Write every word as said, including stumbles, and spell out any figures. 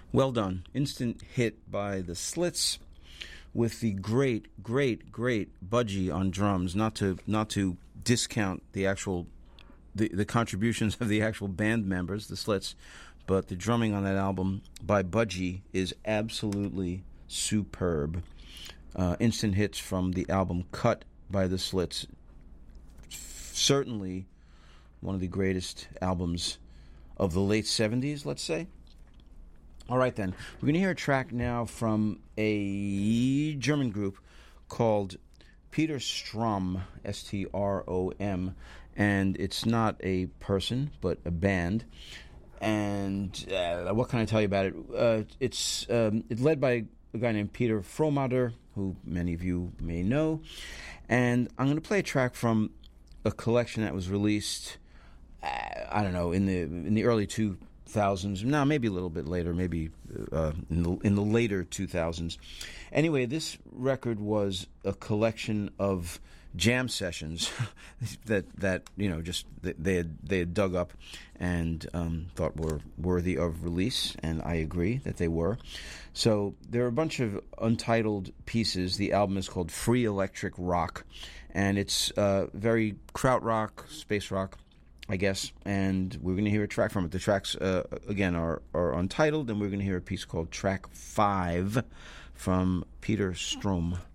Well done. Instant hit by the Slits with the great, great, great Budgie on drums. Not to not to discount the actual the, the contributions of the actual band members, the Slits, but the drumming on that album by Budgie is absolutely superb. Uh, instant hits from the album Cut by the Slits. Certainly one of the greatest albums of the late seventies, let's say. All right, then. We're going to hear a track now from a German group called Peter Strom, S T R O M, and it's not a person, but a band. And uh, what can I tell you about it? Uh, it's um, it's led by a guy named Peter Fromader, who many of you may know. And I'm going to play a track from a collection that was released, uh, I don't know, in the in the early two thousands. No, maybe a little bit later, maybe uh, in the in the later two thousands. Anyway, this record was a collection of jam sessions that that you know just they had they had dug up and um, thought were worthy of release, and I agree that they were. So there are a bunch of untitled pieces. The album is called Free Electric Rock, and it's uh, very krautrock, space rock, I guess, and we're going to hear a track from it. The tracks, uh, again, are, are untitled, and we're going to hear a piece called Track five from Peter Strom.